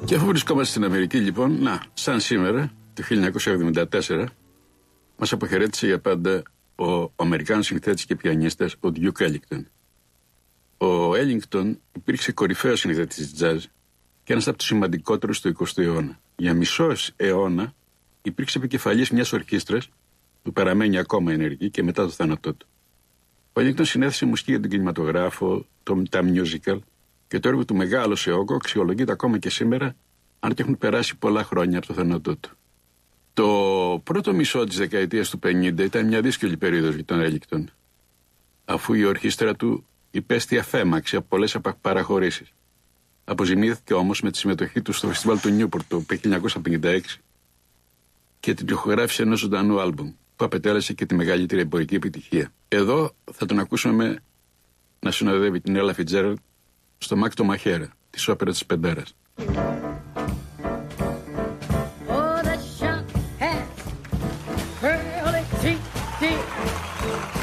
Και αφού βρισκόμαστε στην Αμερική, λοιπόν, σαν σήμερα, το 1974, μας αποχαιρέτησε για πάντα ο Αμερικάνος συνθέτης και πιανίστας, ο Duke Ellington. Ο Ellington υπήρξε κορυφαίος συνθέτης της jazz και ένας από τους σημαντικότερους του 20ου αιώνα. Για μισό αιώνα υπήρξε επικεφαλής μιας ορχήστρας που παραμένει ακόμα ενεργή και μετά το θάνατό του. Ο Ellington συνέθεσε μουσική για τον κινηματογράφο, τα musical και το έργο του μεγάλο σε όγκο αξιολογείται ακόμα και σήμερα, αν και έχουν περάσει πολλά χρόνια από το θάνατό του. Το πρώτο μισό της δεκαετίας του 50 ήταν μια δύσκολη περίοδος για τον Ellington, αφού η ορχήστρα του υπέστη αφέμαξη από πολλές παραχωρήσεις. Αποζημίωθηκε όμως με τη συμμετοχή του στο φεστιβάλ του Νιούπορτ το 1956 και την ηχογράφηση ενός ζωντανού άλμπουμ που απετέλεσε και τη μεγαλύτερη εμπορική επιτυχία. Εδώ θα τον ακούσουμε να συνοδεύει την Ella Fitzgerald στο Μάκ το Μαχαίρα της όπερας της Πεντέρας. Oh, the shot has pearly teeth.